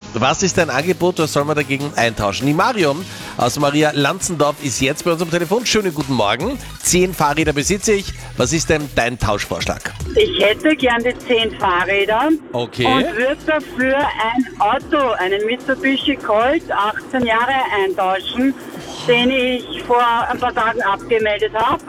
Was ist dein Angebot, was soll man dagegen eintauschen? Die Marion aus Maria Lanzendorf ist jetzt bei uns am Telefon. Schönen guten Morgen. 10 Fahrräder besitze ich. Was ist denn dein Tauschvorschlag? Ich hätte gern die 10 Fahrräder Okay. und würde dafür ein Auto, einen Mitsubishi Colt, 18 Jahre eintauschen, den ich vor ein paar Tagen abgemeldet habe.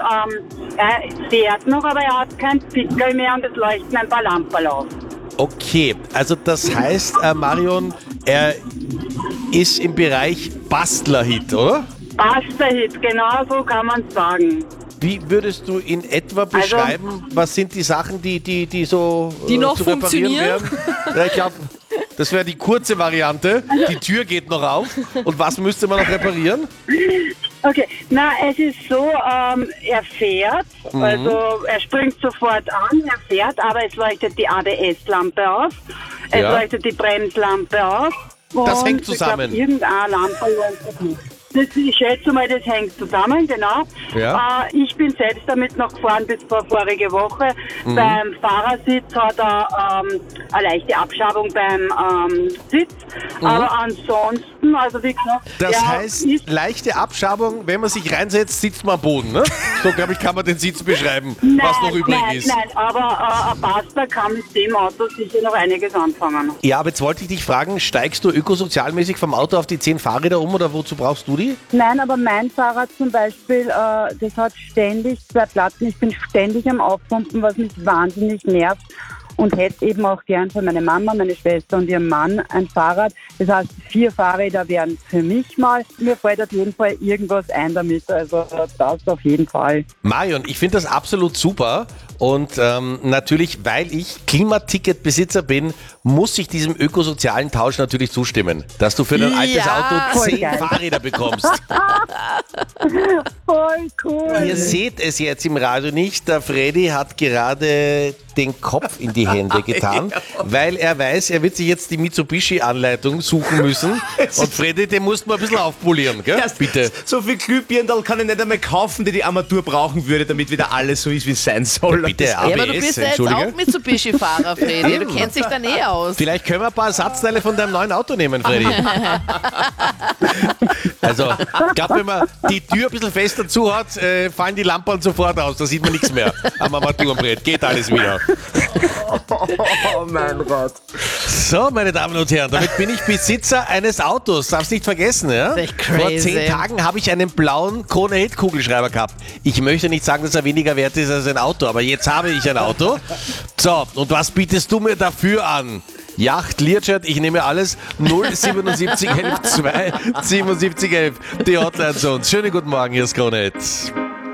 Er fährt noch, aber er hat kein Pickel mehr und es leuchten ein paar Lampen auf. Okay, also das heißt, Marion, er ist im Bereich Bastler-Hit, oder? Bastler-Hit, genau so kann man es sagen. Wie würdest du in etwa beschreiben, was sind die Sachen, die so Die noch zu reparieren funktionieren? wären? Ja, ich glaube, das wäre die kurze Variante. Die Tür geht noch auf. Und was müsste man noch reparieren? Okay, na, es ist so, er fährt, also er springt sofort an, er fährt, aber es leuchtet die ABS-Lampe auf, es Ja. leuchtet die Bremslampe auf. Das und hängt zusammen. Ich glaub, irgendeine Lampe leuchtet nicht. Ich schätze mal, das hängt zusammen, genau. Ja. Ich bin selbst damit noch gefahren bis vor vorige Woche. Beim Fahrersitz hat er eine leichte Abschabung beim Sitz. Aber ansonsten, also wie gesagt... Das er heißt, ist leichte Abschabung, wenn man sich reinsetzt, sitzt man am Boden, ne? So, glaube ich, kann man den Sitz beschreiben, was noch übrig ist. Nein, aber ein Bastler kann mit dem Auto sicher noch einiges anfangen. Ja, aber jetzt wollte ich dich fragen, steigst du ökosozialmäßig vom Auto auf die 10 Fahrräder um oder wozu brauchst du die? Nein, aber mein Fahrrad zum Beispiel, das hat ständig 2 Platten. Ich bin ständig am Aufpumpen, was mich wahnsinnig nervt. Und hätte eben auch gern für meine Mama, meine Schwester und ihren Mann ein Fahrrad. Das heißt, 4 Fahrräder wären für mich mal. Mir fällt auf jeden Fall irgendwas ein damit. Also das auf jeden Fall. Marion, ich finde das absolut super und natürlich, weil ich Klimaticketbesitzer bin, muss ich diesem ökosozialen Tausch natürlich zustimmen, dass du für dein altes Ja. Auto Voll 10 geil. Fahrräder bekommst. Voll cool. Ihr seht es jetzt im Radio nicht, der Freddy hat gerade den Kopf in die Hände getan, weil er weiß, er wird sich jetzt die Mitsubishi-Anleitung suchen müssen und Freddy, den musst du mal ein bisschen aufpolieren, gell? Bitte. So viel Glühbirndl kann ich nicht einmal kaufen, die Armatur brauchen würde, damit wieder alles so ist, wie es sein soll. Bitte, Ja, aber du ABS, bist ja jetzt entschuldige. auch Mitsubishi-Fahrer, Freddy. Du kennst dich dann eh aus. Vielleicht können wir ein paar Ersatzteile von deinem neuen Auto nehmen, Freddy. Also, ich glaube, wenn man die Tür ein bisschen fester zuhat, fallen die Lampen sofort aus. Da sieht man nichts mehr am Armaturenbrett. Geht alles wieder. Oh mein Gott. So, meine Damen und Herren, damit bin ich Besitzer eines Autos. Darfst nicht vergessen, ja? Das ist echt Vor crazy. 10 Tagen habe ich einen blauen Krone-Hit-Kugelschreiber gehabt. Ich möchte nicht sagen, dass er weniger wert ist als ein Auto, aber jetzt habe ich ein Auto. So, und was bietest du mir dafür an? Yacht, Learjet, ich nehme alles. 07711 2 7711. Die Hotline zu uns. Schönen guten Morgen, hier ist Krone-Hit.